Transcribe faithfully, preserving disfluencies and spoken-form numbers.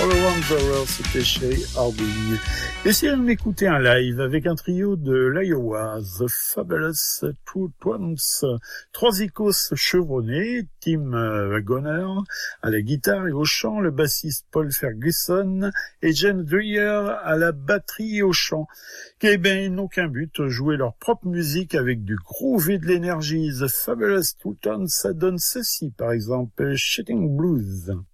All Around the World, c'était chez Harding. Et si on écoutait un live avec un trio de l'Iowa, The Fabulous Two Twins, trois icônes chevronnés, Tim Wagoner à la guitare et au chant, le bassiste Paul Ferguson et Jen Dreyer à la batterie et au chant. Eh bien, ils n'ont qu'un but, jouer leur propre musique avec du groove et de l'énergie. The Fabulous Two Twins, ça donne ceci, par exemple, Shitting Blues.